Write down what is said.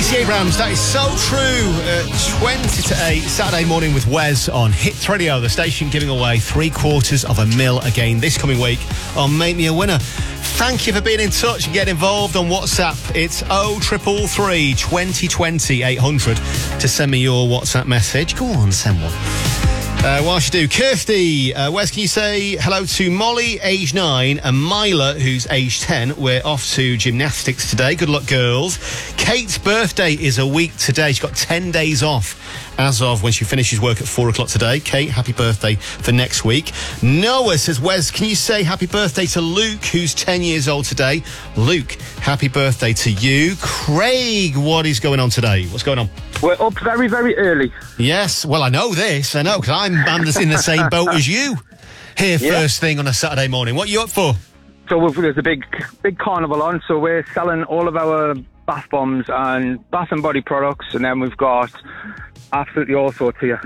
Stacey Abrams, that is so true. 20 to 8, Saturday morning with Wes on Hits Radio, the station giving away $750,000 again this coming week on Make Me a Winner. Thank you for being in touch and getting involved on WhatsApp. It's 0333 2020 800 to send me your WhatsApp message. Go on, send one. Whilst you do, Kirsty, Wes, can you say hello to Molly, age 9, and Myla, who's age 10? We're off to gymnastics today. Good luck, girls. Kate's birthday is a week today. She's got 10 days off as of when she finishes work at 4 o'clock today. Kate, happy birthday for next week. Noah says, Wes, can you say happy birthday to Luke, who's 10 years old today? Luke, happy birthday to you. Craig, what is going on today? What's going on? We're up very, very early. Yes, well, I know this. I know, because I'm just in the same boat as you here first thing on a Saturday morning. What are you up for? So there's a big carnival on, so we're selling all of our bath bombs and bath and body products, and then we've got absolutely all sorts here.